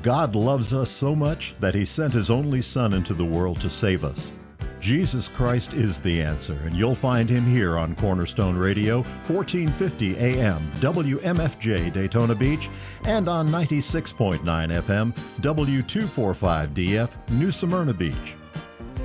God loves us so much that He sent His only Son into the world to save us. Jesus Christ is the answer, and you'll find Him here on Cornerstone Radio, 1450 AM, WMFJ Daytona Beach, and on 96.9 FM, W245DF, New Smyrna Beach.